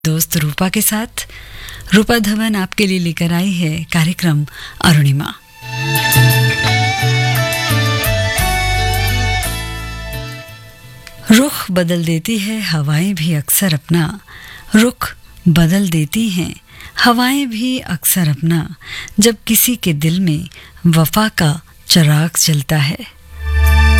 दोस्त रूपा के साथ। रूपा धवन आपके लिए लेकर आई है कार्यक्रम अरुणिमा। रुख बदल देती है हवाएं भी अक्सर अपना, रुख बदल देती हैं हवाएं भी अक्सर अपना, जब किसी के दिल में वफा का चिराग जलता है।